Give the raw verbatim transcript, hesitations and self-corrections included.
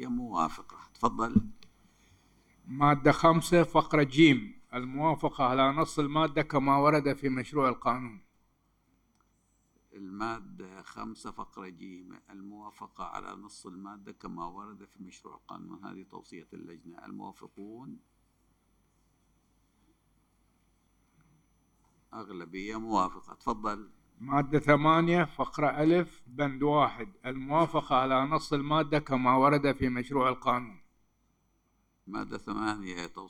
أغلبية موافقة. تفضل. مادة خمسة فقرة جيم، الموافقة على نص المادة كما ورد في مشروع القانون. المادة خمسة فقرة جيم، الموافقة على نص المادة كما ورد في مشروع القانون. هذه توصية اللجنة. الموافقون أغلبية موافقة. تفضل. مادة ثمانية فقرة ألف بند واحد، الموافقة على نص المادة كما ورد في مشروع القانون. مادة ثمانية توصية